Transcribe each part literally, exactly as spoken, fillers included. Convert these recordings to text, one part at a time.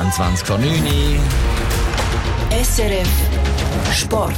einundzwanzig vor neun Uhr. S R F Sport.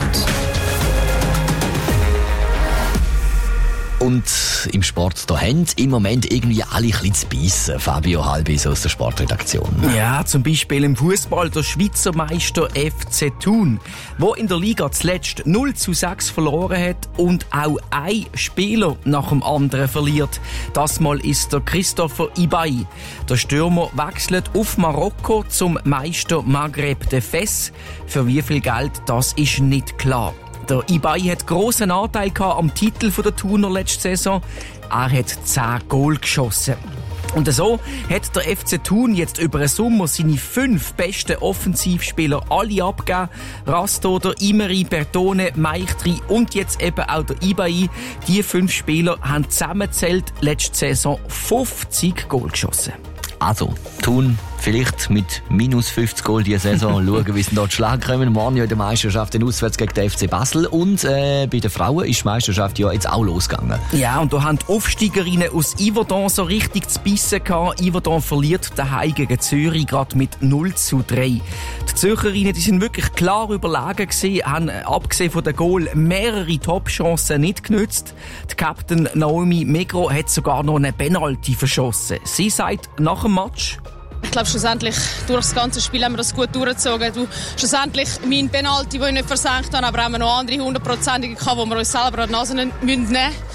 Und im Sport, da haben im Moment irgendwie alle ein bisschen zu beißen. Fabio Halbis aus der Sportredaktion. Ja, zum Beispiel im Fußball der Schweizer Meister F C Thun, wo in der Liga zuletzt null zu sechs verloren hat und auch ein Spieler nach dem anderen verliert. Das Mal ist der Christopher Ibai. Der Stürmer wechselt auf Marokko zum Meister Maghreb de Fes. Für wie viel Geld, das ist nicht klar. Der Ibai hat grossen Anteil am Titel der Thuner letzte Saison. Er hat zehn Goal geschossen. Und so hat der F C Thun jetzt über den Sommer seine fünf besten Offensivspieler alle abgegeben. Rastoder, Imeri, Bertone, Meichtri und jetzt eben auch der Ibai. Die fünf Spieler haben zusammengezählt letzte Saison fünfzig Goal geschossen. Also, Thun vielleicht mit minus fünfzig Goal diese Saison. Schauen, wie sie dort Schlag kommen. Morgen ja in der Meisterschaft den Auswärts gegen den F C Basel. Und äh, bei den Frauen ist die Meisterschaft ja jetzt auch losgegangen. Ja, und da haben die Aufsteigerinnen aus Yverdon so richtig zu bissen gehabt. Yverdon verliert daheim gegen Zürich gerade mit null zu drei. Die Zürcherinnen, die sind wirklich klar überlegen gewesen, haben abgesehen von den Goal mehrere Top-Chancen nicht genützt. Die Captain Naomi Megro hat sogar noch eine Penalty verschossen. Sie sagt nach dem Match: Ich glaube, schlussendlich, durch das ganze Spiel haben wir das gut durchgezogen. Du, schlussendlich, mein Penalty, den ich nicht versenkt habe, aber haben wir noch andere hundertprozentige gehabt, die wir uns selber an die Nase nehmen müssen.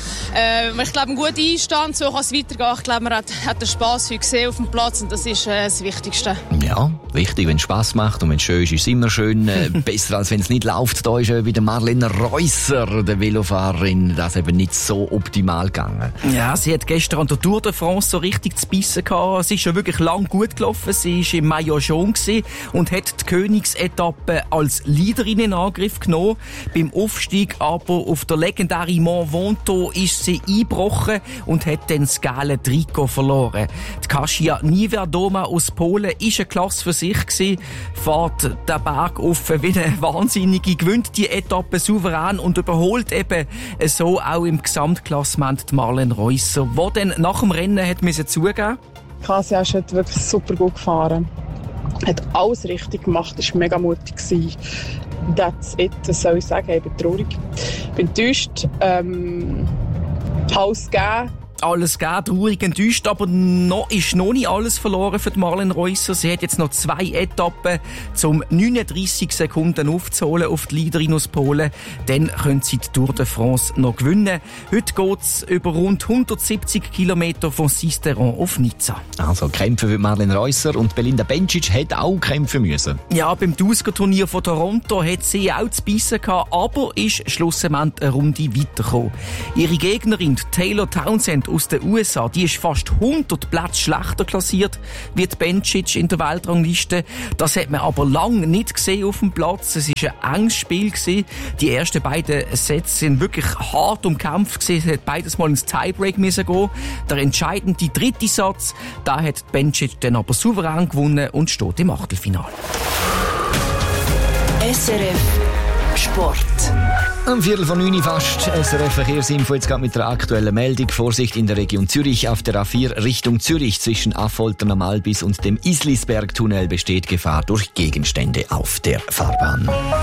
Äh, ich glaube, ein guter Einstand, so kann es weitergehen. Ich glaube, man hat, hat den Spass heute gesehen auf dem Platz und das ist äh, das Wichtigste. Ja, wichtig, wenn es Spass macht und wenn es schön ist, ist es immer schön. Äh, besser als wenn es nicht läuft. Da ist äh, wieder Marlene Reusser, der Velofahrerin, das eben nicht so optimal gegangen. Ja, sie hat gestern an der Tour de France so richtig zu bissen gehabt. Sie ist ja wirklich lang gut gelaufen. Sie war im Maillot jaune und hat die Königsetappe als Leaderin in Angriff genommen. Beim Aufstieg aber auf der legendären Mont Ventoux ist sie eingebrochen und hat dann das gelbe Trikot verloren. Die Kasia Niewerdoma aus Polen ist eine Klasse für sich gewesen, fährt den Berg auf wie eine Wahnsinnige, gewinnt die Etappe souverän und überholt eben so auch im Gesamtklassement die Marlene Reusser, die dann nach dem Rennen hat müssen zugeben. Kasia ist halt wirklich super gut gefahren. Hat alles richtig gemacht, war mega mutig. That's it, das soll ich sagen. Ich bin traurig. Ich bin enttäuscht. Ähm, Haus gegeben. Alles gegeben, traurig, enttäuscht, aber noch ist noch nicht alles verloren für die Marlene Reusser. Sie hat jetzt noch zwei Etappen, um neununddreissig Sekunden aufzuholen auf die Leaderin aus Polen. Dann können sie die Tour de France noch gewinnen. Heute geht's über rund hundertsiebzig Kilometer von Sisteron auf Nizza. Also kämpfen für Marlene Reusser und Belinda Bencic hat auch kämpfen müssen. Ja, beim Turnier von Toronto hat sie auch zu beißen gehabt, aber ist schlussendlich eine Runde weitergekommen. Ihre Gegnerin Taylor Townsend aus den U S A, die ist fast hundert Plätze schlechter klassiert wie die Bencic in der Weltrangliste. Das hat man aber lange nicht gesehen auf dem Platz. Es war ein enges Spiel gewesen. Die ersten beiden Sets sind wirklich hart umkämpft gewesen. Es hat beides mal ins Tiebreak müssen gehen. Der entscheidende dritte Satz, da hat Bencic dann aber souverän gewonnen und steht im Achtelfinale. S R F Sport. Am Viertel von neun fast. S R F Verkehrsinfo jetzt gerade mit der aktuellen Meldung. Vorsicht in der Region Zürich. Auf der A vier Richtung Zürich zwischen Affolter am Albis und dem Islisberg-Tunnel besteht Gefahr durch Gegenstände auf der Fahrbahn.